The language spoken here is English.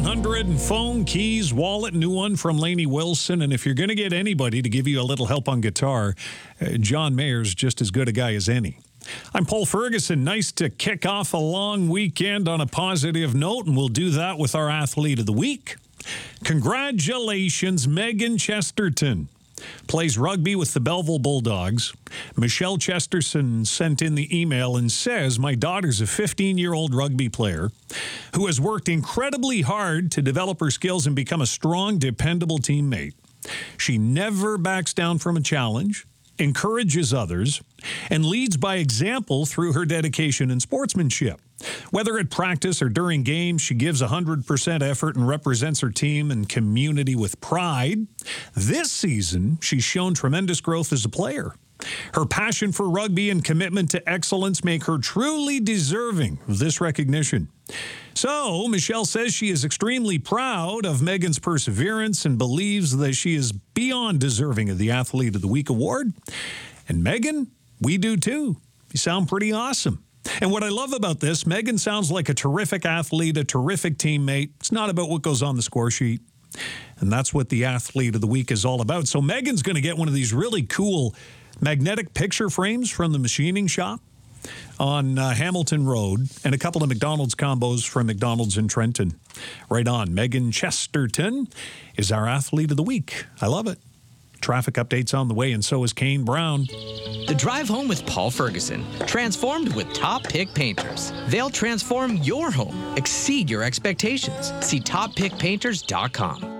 1-800 and phone, keys, wallet, new one from Lainey Wilson. And if you're going to get anybody to give you a little help on guitar, John Mayer's just as good a guy as any. I'm Paul Ferguson. Nice to kick off a long weekend on a positive note, and we'll do that with our Athlete of the Week. Congratulations, Megan Chesterton. Plays rugby with the Belleville Bulldogs. Michelle Chesterton sent in the email and says, my daughter's a 15-year-old rugby player who has worked incredibly hard to develop her skills and become a strong, dependable teammate. She never backs down from a challenge, encourages others, and leads by example through her dedication and sportsmanship. Whether at practice or during games, she gives 100% effort and represents her team and community with pride. This season, she's shown tremendous growth as a player. Her passion for rugby and commitment to excellence make her truly deserving of this recognition. So, Michelle says she is extremely proud of Megan's perseverance and believes that she is beyond deserving of the Athlete of the Week award. And Megan, we do too. You sound pretty awesome. And what I love about this, Megan sounds like a terrific athlete, a terrific teammate. It's not about what goes on the score sheet. And that's what the Athlete of the Week is all about. So Megan's going to get one of these really cool magnetic picture frames from the machining shop on Hamilton Road and a couple of McDonald's combos from McDonald's in Trenton. Right on. Megan Chesterton is our Athlete of the Week. I love it. Traffic updates on the way, and so is Kane Brown. The Drive Home with Paul Ferguson. Transformed with Top Pick Painters. They'll transform your home, exceed your expectations. See toppickpainters.com.